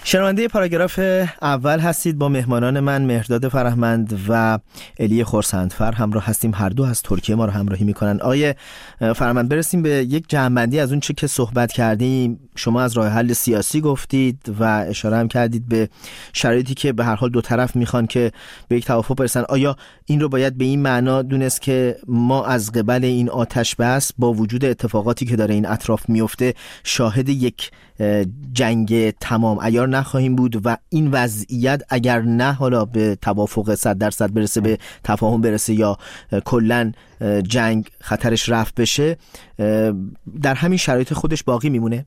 شنونده پاراگراف اول هستید. با مهمانان من مهرداد فرهمند و الی خورسندفر همراه هستیم. هر دو از ترکیه ما رو همراهی میکنن. آقای فرهمند، برسیم به یک جمع‌بندی از اون چه که صحبت کردیم. شما از راه حل سیاسی گفتید و اشاره هم کردید به شرایطی که به هر حال دو طرف میخوان که به یک توافق برسن. آیا این رو باید به این معنا دونست که ما از قبل این آتش بس با وجود اتفاقاتی که داره این اطراف میفته شاهد یک جنگ تمام عیار نخواهیم بود و این وضعیت اگر نه حالا به توافق 100% برسه، به تفاهم برسه یا کلن جنگ خطرش رفع بشه، در همین شرایط خودش باقی میمونه؟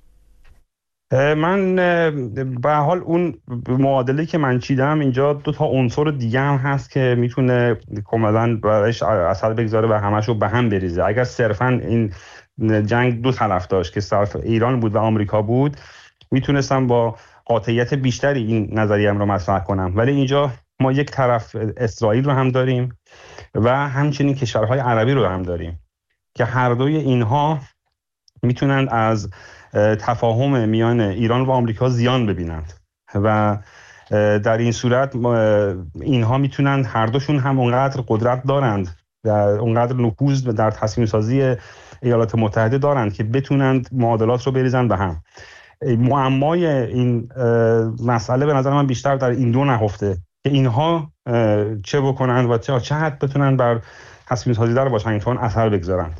من به حال اون معادله که من چیدم اینجا دو تا عنصر دیگه هم هست که میتونه کاملا برایش اثر بگذاره و همشو به هم بریزه. اگر صرفا این جنگ دو طرف داشت که طرف ایران بود و آمریکا بود، میتونستم با قاطعیت بیشتری این نظریه‌ام رو مطرح کنم، ولی اینجا ما یک طرف اسرائیل رو هم داریم و همچنین کشورهای عربی رو هم داریم که هر دوی اینها میتونن از تفاهم میان ایران و آمریکا زیان ببینند و در این صورت اینها میتونن هر دوشون هم اونقدر قدرت دارند و اونقدر نفوذ در تصمیم سازی ایالات متحده دارند که بتونند معادلات رو بریزن به هم. معمای این مسئله به نظر من بیشتر در این دو نهفته که اینها چه بکنند و چه حد بتونن بر تصمیم سازی در واشنگتن اثر بگذارند.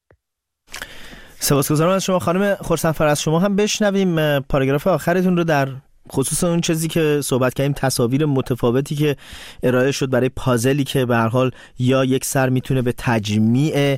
سپاسگزارم از شما. خانم خورسندفر، از شما هم بشنویم پاراگراف آخرتون رو در خصوص اون چیزی که صحبت کردیم، تصاویر متفاوتی که ارائه شد برای پازلی که به هر حال یا یک سر میتونه به تجمیع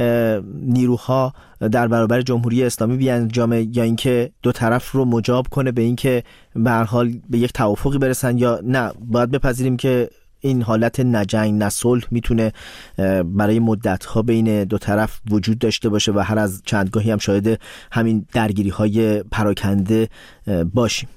نیروها در برابر جمهوری اسلامی بیانجامه یا اینکه دو طرف رو مجاب کنه به اینکه به هر حال به یک توافقی برسن، یا نه باید بپذیریم که این حالت نه جنگ نه صلح میتونه برای مدت‌ها بین دو طرف وجود داشته باشه و هر از چندگاهی هم شاهد همین درگیری‌های پراکنده باشیم.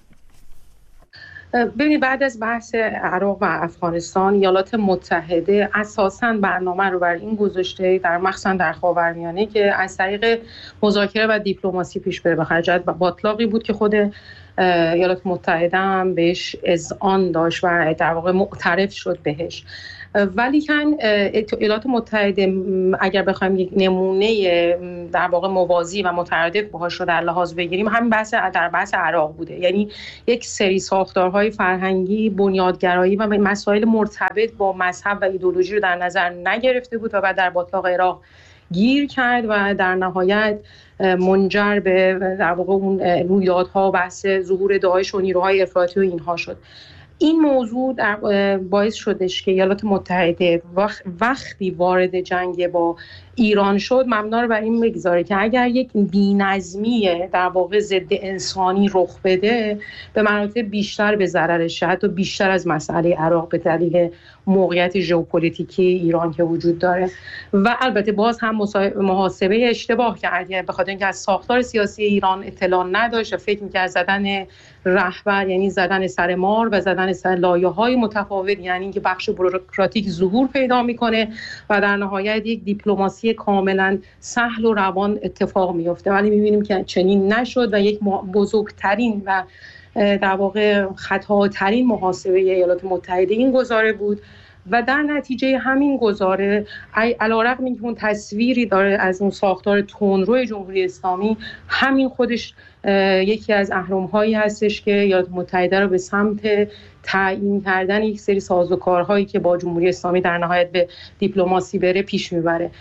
ببینید، بعد از بحث عراق و افغانستان، ایالات متحده اساساً برنامه رو بر این گذاشته، در مخصوصاً در خاورمیانه، که از طریق مذاکره و دیپلماسی پیش بره. به خرجت باطلاقی بود که خود ایالات متحده هم بهش اذعان داشت و در واقع معترف شد بهش. ولی کن ایالات متحده اگر بخوایم یک نمونه در واقع موازی و مترادف باهاش رو در لحاظ بگیریم، همین در بحث عراق بوده. یعنی یک سری ساختارهای فرهنگی، بنیادگرایی و مسائل مرتبط با مذهب و ایدئولوژی رو در نظر نگرفته بود و بعد در باطلاق عراق گیر کرد و در نهایت منجر به در واقع اون رویدادها و بحث ظهور داعش و نیروهای افراطی و اینها شد. این موضوع باعث شدش که ایالات متحده وقتی وارد جنگ با ایران شد مبنا رو بر این بگذاره که اگر یک بی‌نظمی در واقع ضد انسانی رخ بده، به مراتب بیشتر به ضررش، حتی بیشتر از مسئله عراق به دلیل موقعیت ژئوپلیتیکی ایران که وجود داره. و البته باز هم محاسبه اشتباه کرد، به خاطر اینکه از ساختار سیاسی ایران اطلاع نداشت و فکر می‌کرد زدن رهبر یعنی زدن سر مار و زدن سر لایه‌های متفاوت، یعنی اینکه بخش بوروکراتیک ظهور پیدا می‌کنه و در نهایت یک دیپلماسی کاملا سهل و روان اتفاق میفته. ولی می‌بینیم که چنین نشد و یک بزرگترین و در واقع خطاترین محاسبه ایالات متحده این گزاره بود و در نتیجه همین گزاره علی‌رغم اینکه اون تصویری داره از اون ساختار تندرو جمهوری اسلامی، همین خودش یکی از اهرم‌هایی هستش که ایالات متحده رو به سمت تعیین کردن یک سری سازوکارهایی که با جمهوری اسلامی در نهایت به دیپلماسی بره پیش میبره.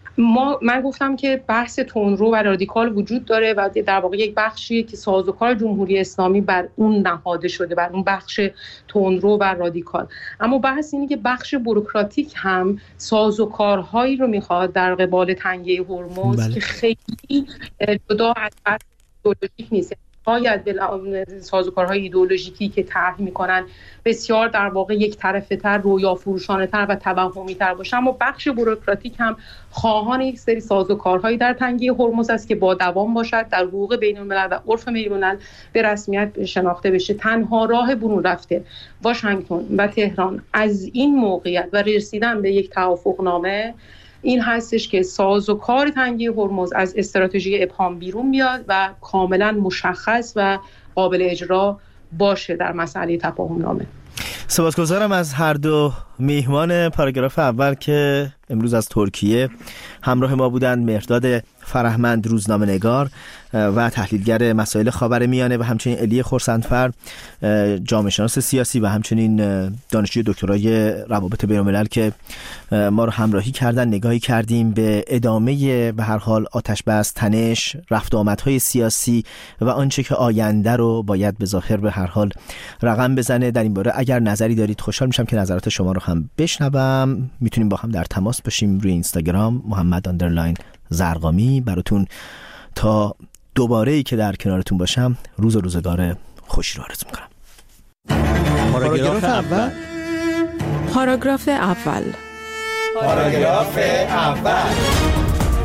من گفتم که بحث تندرو و رادیکال وجود داره و در واقع یک بخشیه که سازوکار جمهوری اسلامی بر اون نهاده شده، بر اون بخش تندرو و رادیکال. اما بحث اینه که بخش بوروکراتیک هم سازوکارهایی رو میخواد در قبال تنگه هرمز که خیلی جدا از بحث ایدئولوژیک نیست. باید به سازوکارهای ایدئولوژیکی که طرح میکنن بسیار در واقع یک طرفه تر، رویا فروشانه تر و توهمی تر باشه، اما بخش بوروکراتیک هم خواهان یک سری سازوکارهایی در تنگه هرمز است که با دوام باشد، در حقوق بین الملل و عرف بین الملل به رسمیت شناخته بشه. تنها راه برون رفته واشنگتن و تهران از این موقعیت و رسیدن به یک توافقنامه این هستش که سازوکار تنگه هرمز از استراتژی ابهام بیرون بیاد و کاملا مشخص و قابل اجرا باشه در مسئله تفاهم نامه. سپاسگزارم از هر دو میهمان پاراگراف اول که امروز از ترکیه همراه ما بودند، مهرداد فرهمند روزنامه‌نگار و تحلیلگر مسائل خاورمیانه و همچنین الی خرسندفر جامعه شناس سیاسی و همچنین دانشجوی دکترای روابط بین‌الملل که ما رو همراهی کردن. نگاهی کردیم به ادامه به هر حال آتش بس، تنش، رفت و آمدهای سیاسی و آنچه که آینده رو باید به ظاهر به هر حال رقم بزنه. در این باره اگر نظری دارید خوشحال میشم که نظرات شما رو هم بشنوم. میتونیم با هم در تماس باشیم روی اینستاگرام محمد_زرقامی. براتون تا دوباره‌ای که در کنارتون باشم روز و روزگار خوشی رو آرزو می‌کنم. پاراگراف اول. پاراگراف اول. پاراگراف اول.